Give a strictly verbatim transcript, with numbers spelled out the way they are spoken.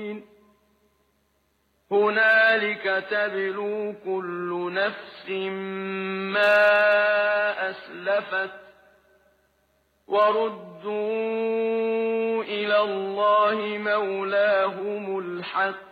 هنالك تبلو كل نفس ما أسلفت وردوا إلى الله مولاهم الحق